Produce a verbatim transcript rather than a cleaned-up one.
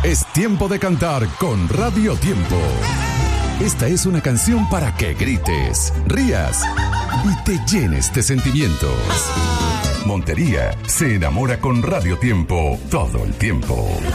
Es tiempo de cantar con Radio Tiempo. Esta es una canción para que grites, rías y te llenes de sentimientos. Montería se enamora con Radio Tiempo todo el tiempo.